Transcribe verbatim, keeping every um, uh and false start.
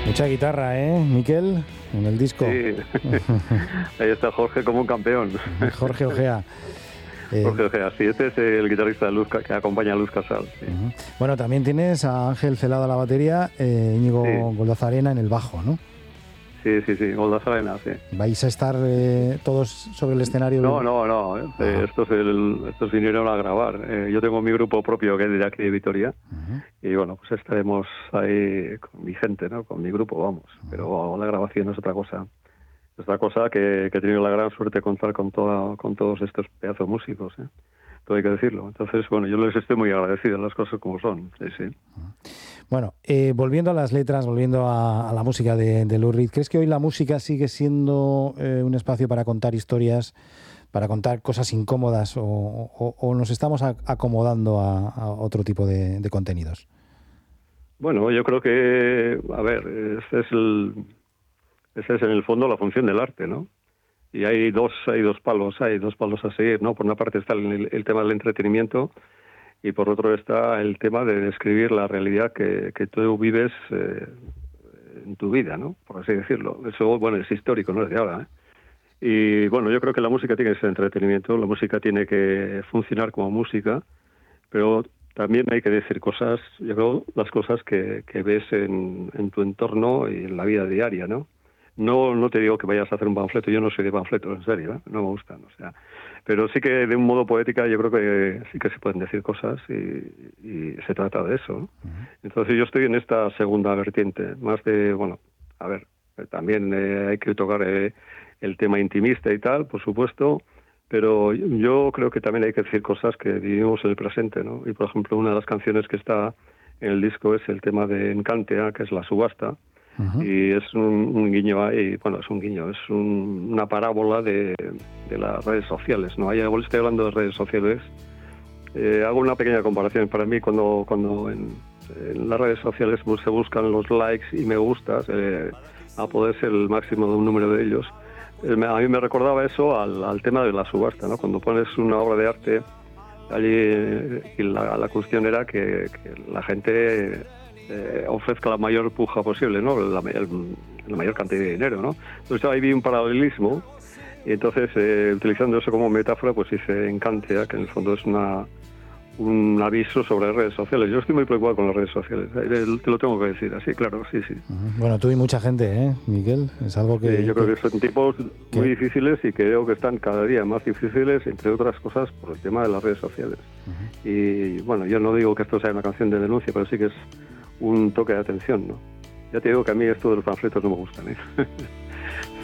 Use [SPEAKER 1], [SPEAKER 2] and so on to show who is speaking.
[SPEAKER 1] Mucha guitarra, ¿eh, Miquel? En el disco.
[SPEAKER 2] Sí. Ahí está Jorge como un campeón.
[SPEAKER 1] Jorge Ojea.
[SPEAKER 2] Eh, Jorge Ojea, sí, este es el guitarrista de Luz, que acompaña a Luz Casal. Sí.
[SPEAKER 1] Uh-huh. Bueno, también tienes a Ángel Celada a la batería, eh, Íñigo sí. Goldazarena en el bajo, ¿no?
[SPEAKER 2] Sí, sí, sí, Goldazarena, sí.
[SPEAKER 1] ¿Vais a estar eh, todos sobre el escenario?
[SPEAKER 2] No, no, no, eh, uh-huh. estos, el, estos vinieron a grabar. Eh, yo tengo mi grupo propio que es de aquí de Vitoria, uh-huh. y bueno, pues estaremos ahí con mi gente, ¿no? Con mi grupo, vamos. Uh-huh. Pero la grabación es otra cosa. Es otra cosa que, que he tenido la gran suerte de contar con, toda, con todos estos pedazos músicos, ¿eh? Todo hay que decirlo. Entonces, bueno, yo les estoy muy agradecido, las cosas como son, sí, sí.
[SPEAKER 1] Bueno, eh, volviendo a las letras, volviendo a, a la música de, de Lou Reed, ¿crees que hoy la música sigue siendo eh, un espacio para contar historias, para contar cosas incómodas, o, o, o nos estamos a, acomodando a, a otro tipo de, de contenidos?
[SPEAKER 2] Bueno, yo creo que, a ver, ese es el, ese es en el fondo la función del arte, ¿no? Y hay dos, hay dos palos, hay dos palos a seguir, ¿no? Por una parte está el, el tema del entretenimiento y por otro está el tema de describir la realidad que, que tú vives eh, en tu vida, ¿no? Por así decirlo. Eso, bueno, es histórico, no es de ahora, ¿eh? Y bueno, yo creo que la música tiene que ser entretenimiento, la música tiene que funcionar como música, pero también hay que decir cosas, yo creo, las cosas que, que ves en, en tu entorno y en la vida diaria, ¿no? No, no te digo que vayas a hacer un panfleto, yo no soy de panfletos, en serio, ¿eh? No me gustan, o sea, pero sí que de un modo poética yo creo que sí que se pueden decir cosas y, y se trata de eso, ¿no? Uh-huh. Entonces yo estoy en esta segunda vertiente, más de, bueno, a ver, también eh, hay que tocar eh, el tema intimista y tal, por supuesto, pero yo creo que también hay que decir cosas que vivimos en el presente, ¿no? Y por ejemplo, una de las canciones que está en el disco es el tema de Encantea, que es la subasta. Uh-huh. Y es un, un guiño ahí, bueno, es un guiño, es un, una parábola de, de las redes sociales, ¿no? Ahí estoy hablando de redes sociales. Eh, hago una pequeña comparación. Para mí, cuando, cuando en, en las redes sociales pues, se buscan los likes y me gustas, eh, a poder ser el máximo de un número de ellos, eh, me, a mí me recordaba eso al, al tema de la subasta, ¿no? Cuando pones una obra de arte allí, y la, la cuestión era que, que la gente Eh, ofrezca la mayor puja posible, ¿no? La, el, la mayor cantidad de dinero, ¿no? Entonces ahí vi un paralelismo y entonces eh, utilizando eso como metáfora pues hice Encantea, que en el fondo es una un aviso sobre redes sociales. Yo estoy muy preocupado con las redes sociales, te lo tengo que decir así, claro, sí, sí.
[SPEAKER 1] Bueno, tú y mucha gente, ¿eh, Miguel? Es algo que...
[SPEAKER 2] Sí, yo
[SPEAKER 1] que,
[SPEAKER 2] creo que son tiempos
[SPEAKER 1] que...
[SPEAKER 2] muy difíciles y creo que están cada día más difíciles, entre otras cosas, por el tema de las redes sociales. Uh-huh. Y bueno, yo no digo que esto sea una canción de denuncia, pero sí que es un toque de atención, ¿no? Ya te digo que a mí esto de los panfletos no me gustan, ¿eh?